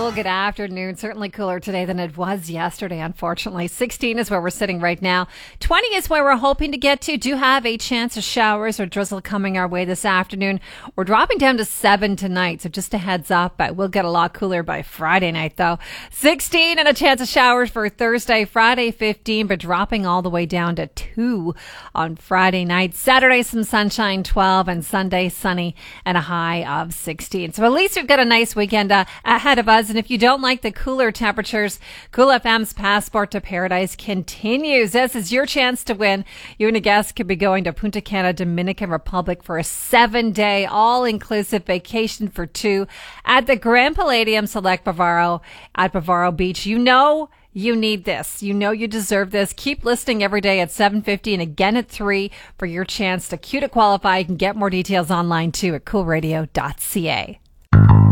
Well, good afternoon. Certainly cooler today than it was yesterday, unfortunately. 16 is where we're sitting right now. 20 is where we're hoping to get to. Do have a chance of showers or drizzle coming our way this afternoon. We're dropping down to 7 tonight, so just a heads up. But we'll get a lot cooler by Friday night, though. 16 and a chance of showers for Thursday. Friday, 15, but dropping all the way down to 2 on Friday night. Saturday, some sunshine, 12, and Sunday, sunny and a high of 16. So at least we've got a nice weekend ahead of us. And if you don't like the cooler temperatures, Cool FM's Passport to Paradise continues. This is your chance to win. You and a guest could be going to Punta Cana, Dominican Republic for a 7-day all-inclusive vacation for 2 at the Grand Palladium Select Bavaro at Bavaro Beach. You know you need this. You know you deserve this. Keep listening every day at 7:50 and again at 3 for your chance to queue to qualify. You can get more details online too at coolradio.ca.